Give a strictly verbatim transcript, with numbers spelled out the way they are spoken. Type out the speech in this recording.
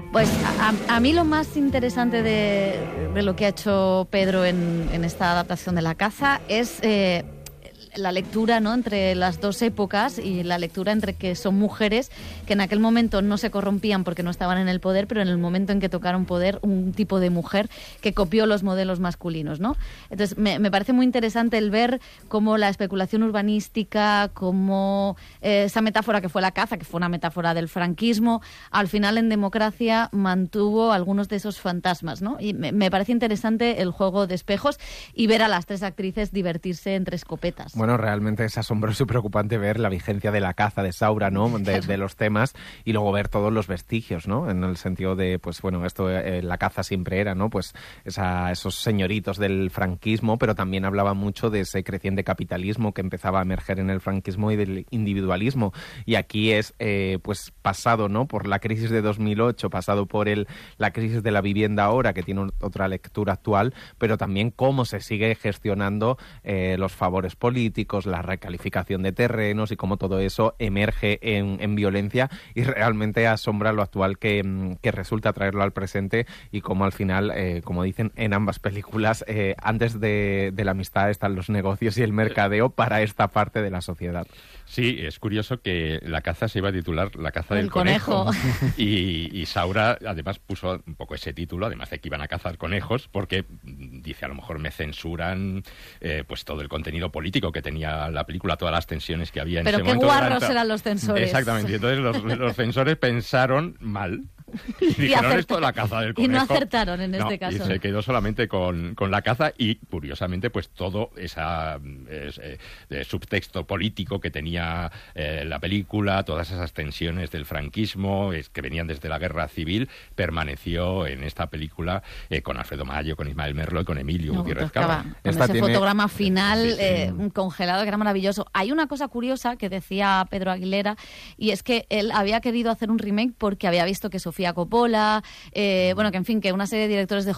Pues a, a mí lo más interesante de, de lo que ha hecho Pedro en, en esta adaptación de La caza es eh, la lectura, ¿no?, entre las dos épocas, y la lectura entre que son mujeres que en aquel momento no se corrompían porque no estaban en el poder, pero en el momento en que tocaron poder, un tipo de mujer que copió los modelos masculinos, ¿no? Entonces me, me parece muy interesante el ver cómo la especulación urbanística, cómo eh, esa metáfora que fue la caza, que fue una metáfora del franquismo, al final en Democracia mantuvo algunos de esos fantasmas, ¿no? Y me, me parece interesante el juego de espejos y ver a las tres actrices divertirse entre escopetas. Bueno, realmente es asombroso y preocupante ver la vigencia de la caza de Saura, ¿no?, de, de los temas, y luego ver todos los vestigios, ¿no?, en el sentido de, pues bueno, esto eh, la caza siempre era, ¿no?, pues esa, esos señoritos del franquismo, pero también hablaba mucho de ese creciente capitalismo que empezaba a emerger en el franquismo y del individualismo, y aquí es eh, pues pasado, ¿no?, por la crisis de dos mil ocho, pasado por el, la crisis de la vivienda ahora, que tiene otra lectura actual, pero también cómo se sigue gestionando eh, los favores políticos, la recalificación de terrenos, y cómo todo eso emerge en, en violencia, y realmente asombra lo actual que, que resulta traerlo al presente, y cómo al final, eh, como dicen en ambas películas, eh, antes de, de la amistad están los negocios y el mercadeo para esta parte de la sociedad. Sí, es curioso que La caza se iba a titular La caza el del conejo, conejo. y, y Saura además puso un poco ese título, además de que iban a cazar conejos, porque dice, a lo mejor me censuran eh, pues todo el contenido político que tenía la película, todas las tensiones que había en Pero ese qué momento. guarros durante... eran los censores. Exactamente, y entonces los, los censores pensaron mal. Y dijeron, acerta- esto es La caza del conejo. Y no acertaron en No, este caso. y se quedó solamente con, con la caza, y curiosamente pues todo esa, ese eh, subtexto político que tenía eh, la película, todas esas tensiones del franquismo es, que venían desde la guerra civil, permaneció en esta película eh, con Alfredo Mayo, con Ismael Merlo y con Emilio No, Gutiérrez tocaba, Cava. con Esta ese tiene... fotograma final Sí, sí. eh, congelado, que era maravilloso. Hay una cosa curiosa que decía Pedro Aguilera, y es que él había querido hacer un remake porque había visto que Sofía Coppola, eh, bueno, que en fin, que una serie de directores de